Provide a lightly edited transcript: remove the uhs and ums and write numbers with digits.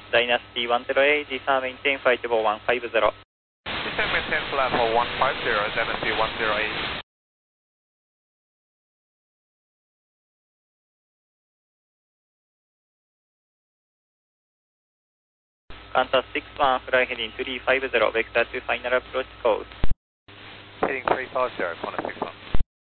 Dynasty 108, Disarm maintain flight level 150. Disarm maintain flight level 150, Dynasty 108. Qantas 61, fly heading 350, vector to final approach course. Heading 350, Qantas 61.